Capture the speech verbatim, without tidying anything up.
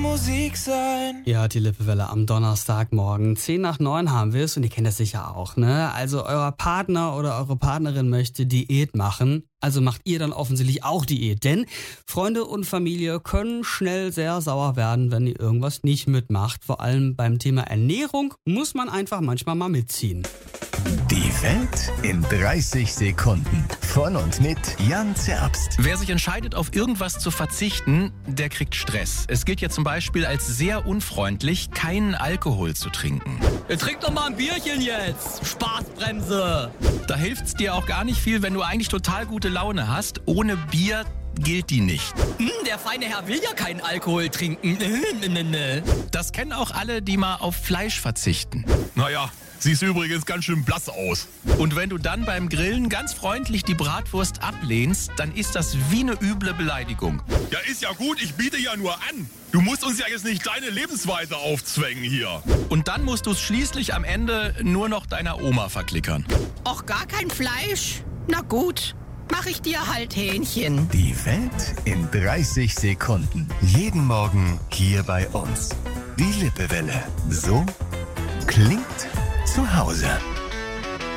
Musik sein. Ja, die Lippewelle am Donnerstagmorgen. Zehn nach neun haben wir es und ihr kennt das sicher auch, ne? Also euer Partner oder eure Partnerin möchte Diät machen. Also macht ihr dann offensichtlich auch Diät. Denn Freunde und Familie können schnell sehr sauer werden, wenn ihr irgendwas nicht mitmacht. Vor allem beim Thema Ernährung muss man einfach manchmal mal mitziehen. Die Welt in dreißig Sekunden. Von und mit Jan Zerbst. Wer sich entscheidet, auf irgendwas zu verzichten, der kriegt Stress. Es gilt ja zum Beispiel als sehr unfreundlich, keinen Alkohol zu trinken. Trink doch mal ein Bierchen jetzt. Spaßbremse. Da hilft's dir auch gar nicht viel, wenn du eigentlich total gute Laune hast. Ohne Bier gilt die nicht. Hm, der feine Herr will ja keinen Alkohol trinken. Das kennen auch alle, die mal auf Fleisch verzichten. Naja, siehst übrigens ganz schön blass aus. Und wenn du dann beim Grillen ganz freundlich die Bratwurst ablehnst, dann ist das wie eine üble Beleidigung. Ja, ist ja gut, ich biete ja nur an. Du musst uns ja jetzt nicht deine Lebensweise aufzwängen hier. Und dann musst du es schließlich am Ende nur noch deiner Oma verklickern. Och, gar kein Fleisch? Na gut, mach ich dir halt Hähnchen. Die Welt in dreißig Sekunden. Jeden Morgen hier bei uns. Die Lippewelle. So klingt zu Hause.